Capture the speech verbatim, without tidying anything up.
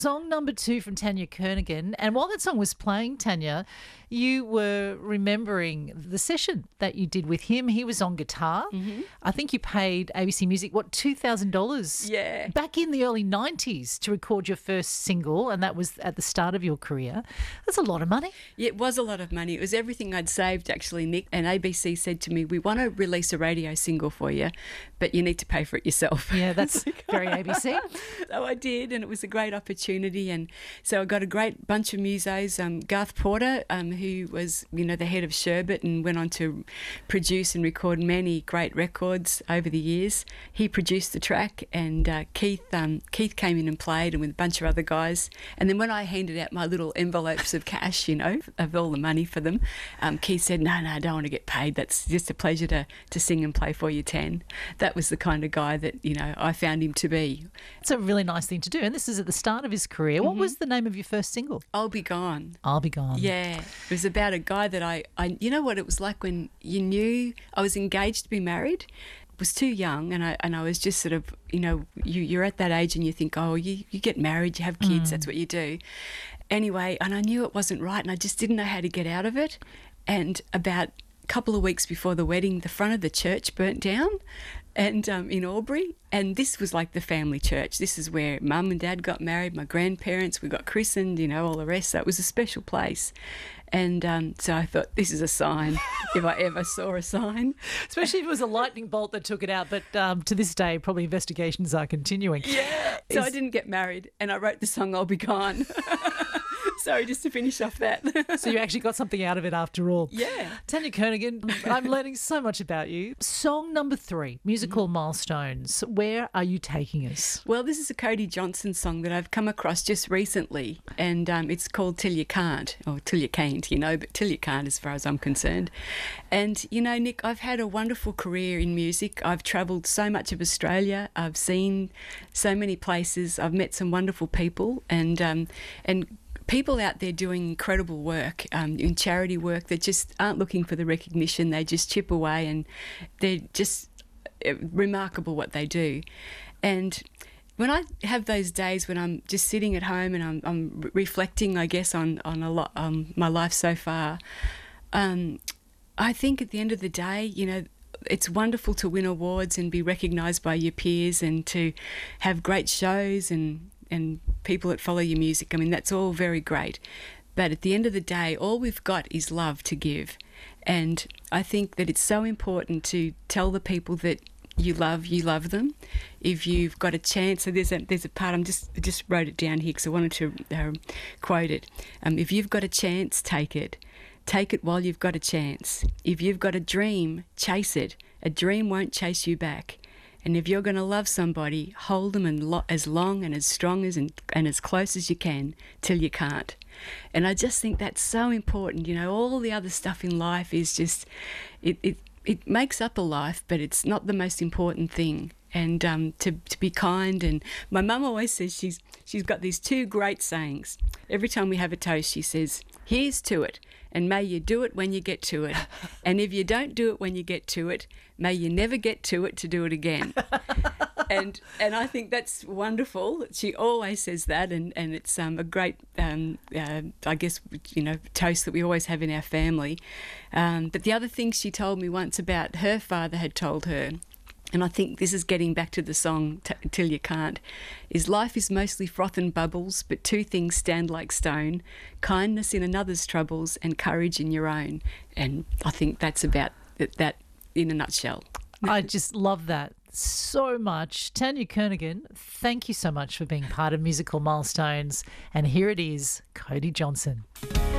Song number two from Tanya Kernigan. And while that song was playing, Tanya, you were remembering the session that you did with him. He was on guitar. Mm-hmm. I think you paid A B C Music, what, two thousand dollars? Yeah. Back in the early nineties to record your first single, and that was at the start of your career. That's a lot of money. Yeah, it was a lot of money. It was everything I'd saved, actually, Nick. And A B C said to me, we want to release a radio single for you, but you need to pay for it yourself. Yeah, that's very A B C. So I did, and it was a great opportunity. And so I got a great bunch of musos. Um, Garth Porter, um, who was, you know, the head of Sherbet and went on to produce and record many great records over the years. He produced the track, and uh, Keith um, Keith came in and played, and with a bunch of other guys. And then when I handed out my little envelopes of cash, you know, of all the money for them, um, Keith said, no, no, I don't want to get paid. That's just a pleasure to, to sing and play for you, Tan. That was the kind of guy that, you know, I found him to be. It's a really nice thing to do. And this is at the start of his career. What Mm-hmm. was the name of your first single? I'll Be Gone. I'll Be Gone. Yeah. It was about a guy that I, I, you know what it was like when you knew I was engaged to be married? Was too young, and I and I was just sort of, you know, you, you're at that age and you think, oh, you, you get married, you have kids, mm. that's what you do. Anyway, and I knew it wasn't right, and I just didn't know how to get out of it. And about a couple of weeks before the wedding, the front of the church burnt down, and um, in Albury, and this was like the family church. This is where mum and dad got married, my grandparents, we got christened, you know, all the rest. So it was a special place. And um, so I thought, this is a sign, if I ever saw a sign. Especially if it was a lightning bolt that took it out. But um, to this day, probably investigations are continuing. Yeah. So Is... I didn't get married, and I wrote the song I'll Be Gone. Sorry, just to finish off that. So you actually got something out of it after all. Yeah. Tanya Kernigan, I'm learning so much about you. Song number three, musical mm-hmm. milestones. Where are you taking us? Well, this is a Cody Johnson song that I've come across just recently, and um, it's called Till You Can't, or Till You Can't, you know, but Till You Can't as far as I'm concerned. And, you know, Nick, I've had a wonderful career in music. I've travelled so much of Australia. I've seen so many places. I've met some wonderful people, and um, and people out there doing incredible work, um, in charity work, that just aren't looking for the recognition. They just chip away, and they're just remarkable what they do. And when I have those days when I'm just sitting at home and I'm, I'm reflecting, I guess, on, on a lot, um, my life so far, um, I think at the end of the day, you know, it's wonderful to win awards and be recognised by your peers, and to have great shows and and people that follow your music. I mean, that's all very great. But at the end of the day, all we've got is love to give. And I think that it's so important to tell the people that you love, you love them. If you've got a chance, so there's a, there's a part, I'm just, I just wrote it down here because I wanted to uh, quote it. Um, if you've got a chance, take it. Take it while you've got a chance. If you've got a dream, chase it. A dream won't chase you back. And if you're going to love somebody, hold them and lo- as long and as strong as and, and as close as you can till you can't. And I just think that's so important. You know, all the other stuff in life is just, it it, it makes up a life, but it's not the most important thing. And um, to to be kind. And my mum always says she's she's got these two great sayings. Every time we have a toast, she says, here's to it, and may you do it when you get to it. And if you don't do it when you get to it, may you never get to it to do it again. and and I think that's wonderful. She always says that, and, and it's um, a great, um, uh, I guess, you know, toast that we always have in our family. Um, but the other thing she told me once about her father had told her, and I think this is getting back to the song t- Till You Can't, is life is mostly froth and bubbles, but two things stand like stone, kindness in another's troubles and courage in your own. And I think that's about that, that in a nutshell. I just love that so much. Tanya Kernigan, thank you so much for being part of Musical Milestones. And here it is, Cody Johnson.